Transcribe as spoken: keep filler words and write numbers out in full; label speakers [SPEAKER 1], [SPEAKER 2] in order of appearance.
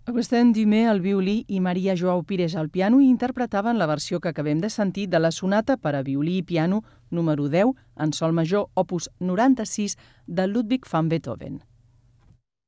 [SPEAKER 1] Augustin Dumay al violí i Maria Joao Pires al piano interpretaven la versió que acabem de sentir de la sonata per a violí i piano número deu en sol major, opus noranta-sis, de Ludwig van Beethoven.